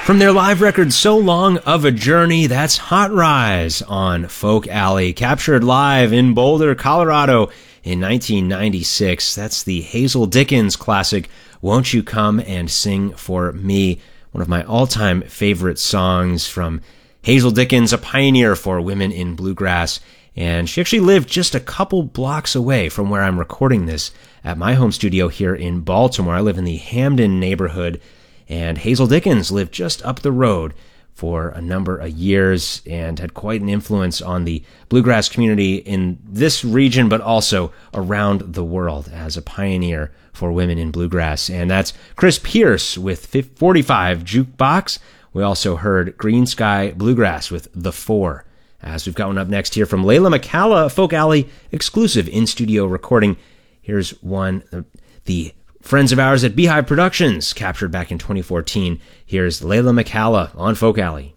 From their live record, So Long of a Journey, that's Hot Rise on Folk Alley, captured live in Boulder, Colorado in 1996. That's the Hazel Dickens classic, Won't You Come and Sing for Me, one of my all-time favorite songs from Hazel Dickens, a pioneer for women in bluegrass. And she actually lived just a couple blocks away from where I'm recording this at my home studio here in Baltimore. I live in the Hamden neighborhood, and Hazel Dickens lived just up the road for a number of years and had quite an influence on the bluegrass community in this region, but also around the world as a pioneer for women in bluegrass. And that's Chris Pierce with 45 Jukebox. We also heard Green Sky Bluegrass with The Four. As we've got one up next here from Layla McCalla, Folk Alley exclusive in-studio recording. Here's one, the friends of ours at Beehive Productions captured back in 2014. Here's Layla McCalla on Folk Alley.